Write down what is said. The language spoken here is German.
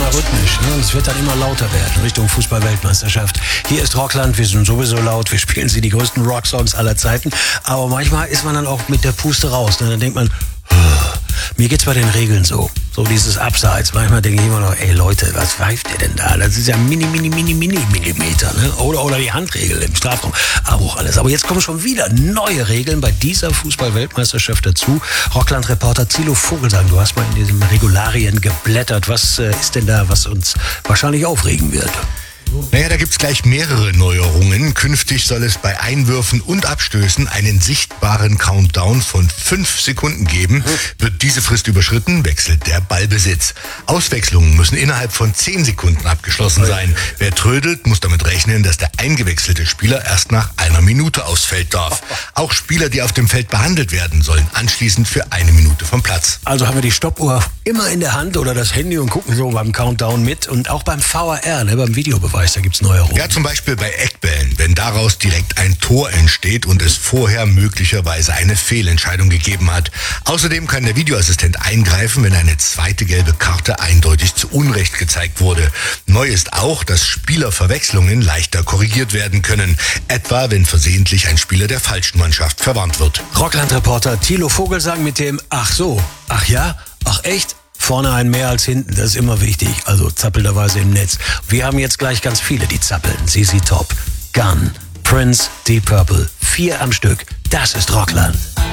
immer rhythmisch, ne? Und es wird dann immer lauter werden Richtung Fußball-Weltmeisterschaft. Hier ist Rockland, wir sind sowieso laut, wir spielen sie die größten Rocksongs aller Zeiten. Aber manchmal ist man dann auch mit der Puste raus. Ne? Dann denkt man, mir geht's bei den Regeln so dieses Abseits. Manchmal denke ich immer noch, ey Leute, was pfeift ihr denn da? Das ist ja Millimeter, ne? Oder die Handregel im Strafraum. Aber auch alles. Aber jetzt kommen schon wieder neue Regeln bei dieser Fußball-Weltmeisterschaft dazu. Rockland-Reporter Thilo Vogelsang, du hast mal in diesen Regularien geblättert. Was ist denn da, was uns wahrscheinlich aufregen wird? Naja, da gibt's gleich mehrere Neuerungen. Künftig soll es bei Einwürfen und Abstößen einen sichtbaren Countdown von 5 Sekunden geben. Wird diese Frist überschritten, wechselt der Ballbesitz. Auswechslungen müssen innerhalb von 10 Sekunden abgeschlossen sein. Wer trödelt, muss damit rechnen, dass der eingewechselte Spieler erst nach 1 Minute ausfällt darf. Auch Spieler, die auf dem Feld behandelt werden, sollen anschließend für 1 Minute vom Platz. Also haben wir die Stoppuhr immer in der Hand oder das Handy und gucken so beim Countdown mit. Und auch beim VAR, ne, beim Videobeweis. Da gibt's Neuerungen. Ja, zum Beispiel bei Eckbällen, wenn daraus direkt ein Tor entsteht und es vorher möglicherweise eine Fehlentscheidung gegeben hat. Außerdem kann der Videoassistent eingreifen, wenn eine zweite gelbe Karte eindeutig zu Unrecht gezeigt wurde. Neu ist auch, dass Spielerverwechslungen leichter korrigiert werden können. Etwa, wenn versehentlich ein Spieler der falschen Mannschaft verwarnt wird. Rockland-Reporter Thilo Vogelsang mit dem Ach so, ach ja, ach echt? Vorne ein mehr als hinten, das ist immer wichtig. Also zappelnderweise im Netz. Wir haben jetzt gleich ganz viele, die zappeln. ZZ Top, Gun, Prince, Deep Purple. 4 am Stück. Das ist Rockland.